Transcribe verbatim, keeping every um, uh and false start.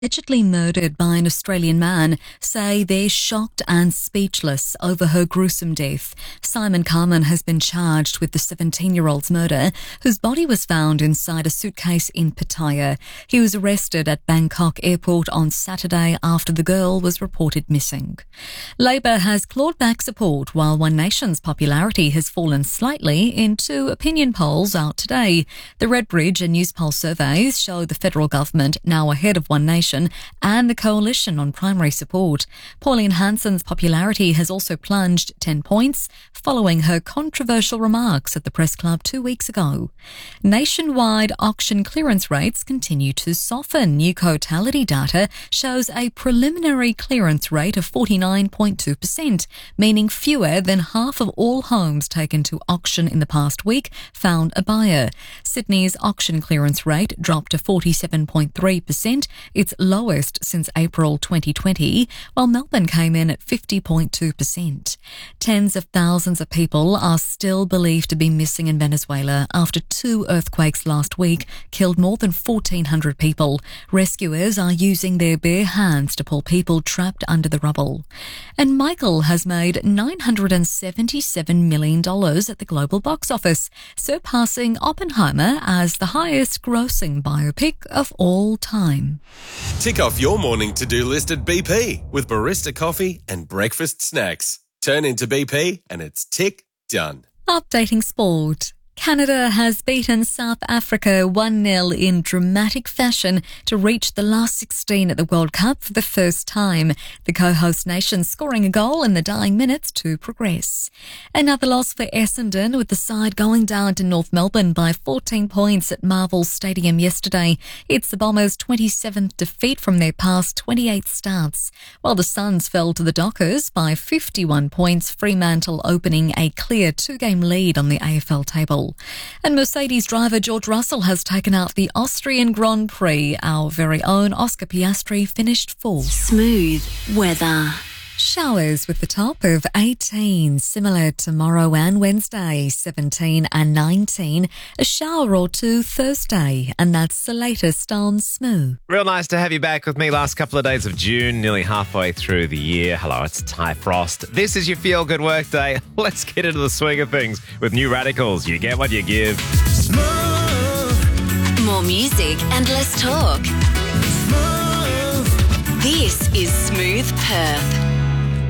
Allegedly murdered by an Australian man, say they're shocked and speechless over her gruesome death. Simon Carman has been charged with the seventeen-year-old's murder, whose body was found inside a suitcase in Pattaya. He was arrested at Bangkok Airport on Saturday after the girl was reported missing. Labor has clawed back support while One Nation's popularity has fallen slightly in two opinion polls out today. The Redbridge and Newspoll surveys show the federal government now ahead of One Nation and the coalition on primary support. Pauline Hanson's popularity has also plunged ten points following her controversial remarks at the Press Club two weeks ago. Nationwide auction clearance rates continue to soften. New Cotality data shows a preliminary clearance rate of forty-nine point two percent, meaning fewer than half of all homes taken to auction in the past week found a buyer. Sydney's auction clearance rate dropped to forty-seven point three percent. It's lowest since April twenty twenty, while Melbourne came in at fifty point two percent. Tens of thousands of people are still believed to be missing in Venezuela after two earthquakes last week killed more than fourteen hundred people. Rescuers are using their bare hands to pull people trapped under the rubble. And Michael has made nine hundred seventy-seven million dollars at the global box office, surpassing Oppenheimer as the highest grossing biopic of all time. Tick off your morning to-do list at B P with barista coffee and breakfast snacks. Turn into B P and it's tick done. Updating sport. Canada has beaten South Africa one nil in dramatic fashion to reach the last sixteen at the World Cup for the first time, the co-host nation scoring a goal in the dying minutes to progress. Another loss for Essendon, with the side going down to North Melbourne by fourteen points at Marvel Stadium yesterday. It's the Bombers' twenty-seventh defeat from their past twenty-eight starts, while the Suns fell to the Dockers by fifty-one points, Fremantle opening a clear two-game lead on the A F L table. And Mercedes driver George Russell has taken out the Austrian Grand Prix. Our very own Oscar Piastri finished fourth. Smooth weather. Showers with the top of eighteen, similar tomorrow and Wednesday, seventeen and nineteen. A shower or two Thursday, and that's the latest on Smooth. Real nice to have you back with me last couple of days of June, nearly halfway through the year. Hello, it's Ty Frost. This is your Feel Good Workday. Let's get into the swing of things with New Radicals. You get what you give. Smooth. More music and less talk. Smooth. This is Smooth Perth.